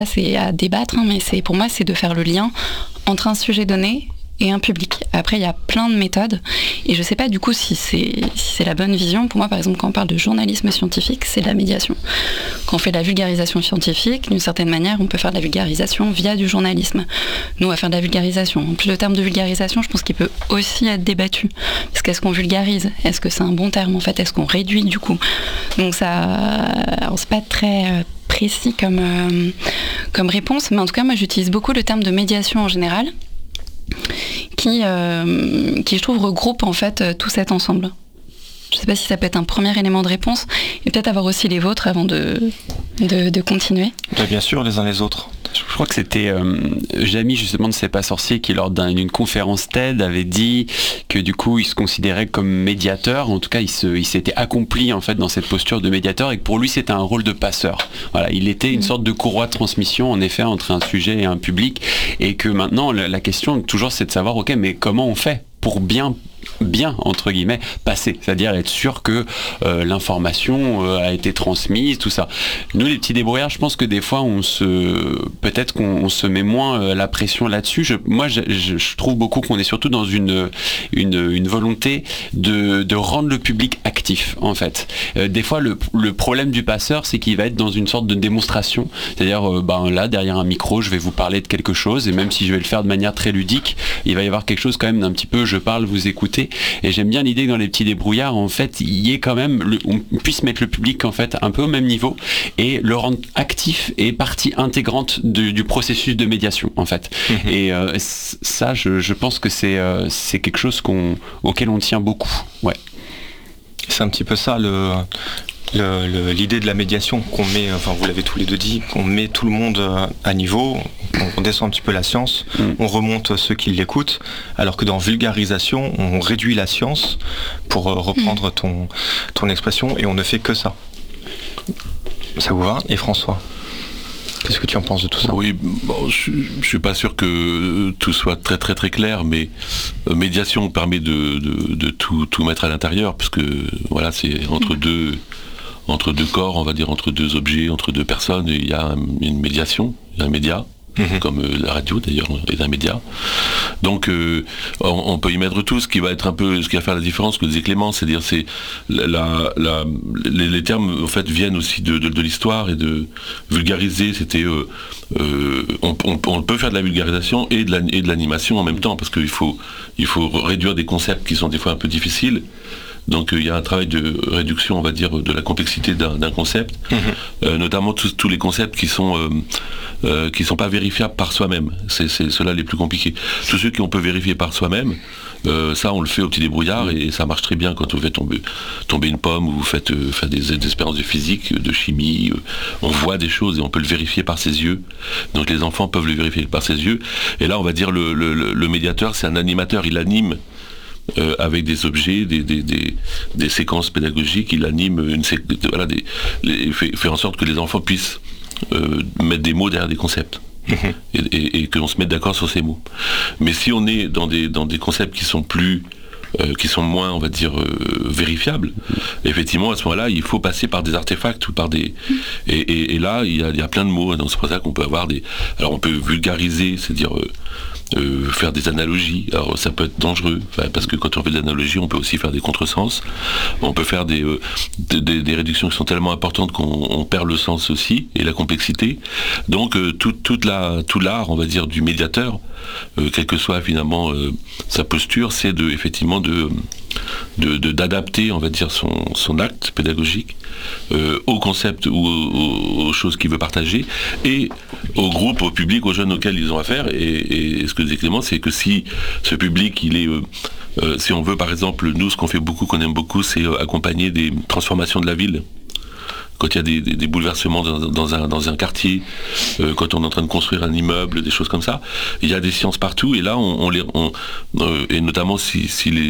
C'est à débattre, mais pour moi, c'est de faire le lien entre un sujet donné et un public. Après, il y a plein de méthodes, et je ne sais pas du coup si c'est la bonne vision. Pour moi, par exemple, quand on parle de journalisme scientifique, c'est de la médiation. Quand on fait de la vulgarisation scientifique, d'une certaine manière, on peut faire de la vulgarisation via du journalisme. Nous, on va faire de la vulgarisation. En plus, le terme de vulgarisation, je pense qu'il peut aussi être débattu. Parce qu'est-ce qu'on vulgarise ? Est-ce que c'est un bon terme, en fait ? Est-ce qu'on réduit, du coup ? Donc ça... Alors, c'est pas très... précis comme réponse, mais en tout cas moi j'utilise beaucoup le terme de médiation en général qui je trouve regroupe en fait tout cet ensemble. Je ne sais pas si ça peut être un premier élément de réponse, et peut-être avoir aussi les vôtres avant de continuer. Bien sûr, les uns les autres. Je crois que c'était Jamy justement de C'est pas sorcier qui lors d'une conférence TED avait dit que du coup il se considérait comme médiateur, en tout cas il s'était accompli en fait dans cette posture de médiateur, et que pour lui c'était un rôle de passeur. Voilà, il était une sorte de courroie de transmission en effet entre un sujet et un public, et que maintenant la question toujours c'est de savoir ok, mais comment on fait pour bien entre guillemets passer, c'est-à-dire être sûr que l'information a été transmise, tout ça. Nous les petits débrouillards, je pense que des fois peut-être qu'on se met moins la pression là-dessus. Je trouve beaucoup qu'on est surtout dans une volonté de rendre le public actif en fait. Des fois le problème du passeur, c'est qu'il va être dans une sorte de démonstration, c'est-à-dire là derrière un micro je vais vous parler de quelque chose, et même si je vais le faire de manière très ludique, il va y avoir quelque chose quand même d'un petit peu je parle, vous écoutez. Et j'aime bien l'idée que dans les petits débrouillards, en fait, il y ait quand même, on puisse mettre le public en fait un peu au même niveau et le rendre actif et partie intégrante du processus de médiation en fait. Et ça, je pense que c'est quelque chose auquel on tient beaucoup. Ouais. C'est un petit peu ça l'idée de la médiation qu'on met, enfin vous l'avez tous les deux dit, qu'on met tout le monde à niveau, on descend un petit peu la science, on remonte ceux qui l'écoutent, alors que dans vulgarisation, on réduit la science, pour reprendre ton expression, et on ne fait que ça. Ça vous va ? Et François ? Qu'est-ce que tu en penses de tout ça ? Oui, je suis pas sûr que tout soit très très très clair, mais médiation permet de tout mettre à l'intérieur, parce que voilà, c'est entre deux corps, on va dire, entre deux objets, entre deux personnes, il y a une médiation, il y a un média, comme la radio d'ailleurs est un média. Donc on peut y mettre tout, ce qui va faire la différence, que disait Clément, c'est-à-dire c'est les termes en fait viennent aussi de l'histoire, et de vulgariser, c'était on peut faire de la vulgarisation et de l'animation en même temps, parce qu'il faut réduire des concepts qui sont des fois un peu difficiles. Donc il y a un travail de réduction, on va dire, de la complexité d'un concept, notamment tous les concepts qui sont pas vérifiables par soi-même. C'est ceux-là les plus compliqués. Tous ceux qu'on peut vérifier par soi-même, ça on le fait au petit débrouillard, et ça marche très bien quand on fait tomber une pomme, ou vous faites des expériences de physique, de chimie. On voit des choses et on peut le vérifier par ses yeux. Donc les enfants peuvent le vérifier par ses yeux. Et là on va dire le médiateur, c'est un animateur, il anime. Avec des objets, des séquences pédagogiques, il anime il fait en sorte que les enfants puissent mettre des mots derrière des concepts, et que l'on se mette d'accord sur ces mots. Mais si on est dans des concepts qui sont moins, on va dire, vérifiables, effectivement, à ce moment-là, il faut passer par des artefacts ou par des... Et là, il y a plein de mots, donc c'est pour ça qu'on peut avoir Alors on peut vulgariser, c'est-à-dire... faire des analogies. Alors ça peut être dangereux, parce que quand on fait des analogies, on peut aussi faire des contresens. On peut faire des réductions qui sont tellement importantes qu'on perd le sens aussi, et la complexité. Donc tout l'art, on va dire, du médiateur, quelle que soit finalement sa posture, c'est effectivement d'adapter, on va dire, son acte pédagogique au concept ou aux choses qu'il veut partager, et au groupe, au public, aux jeunes auxquels ils ont affaire. Et ce que disait Clément, c'est que si ce public, il est... si on veut, par exemple, nous, ce qu'on fait beaucoup, qu'on aime beaucoup, c'est accompagner des transformations de la ville. Quand il y a des bouleversements dans un quartier, quand on est en train de construire un immeuble, des choses comme ça, il y a des sciences partout, et là et notamment si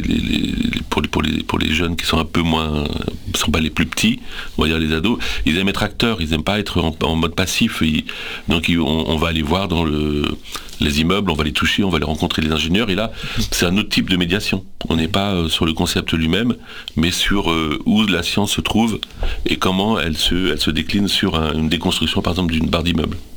pour les jeunes qui sont un peu moins, sont pas les plus petits, on va dire les ados, ils aiment être acteurs, ils aiment pas être en mode passif, donc on va aller voir dans les immeubles, on va les toucher, on va les rencontrer, les ingénieurs, et là c'est un autre type de médiation. On n'est pas sur le concept lui-même, mais sur où la science se trouve et comment elle se décline sur une déconstruction, par exemple, d'une barre d'immeuble.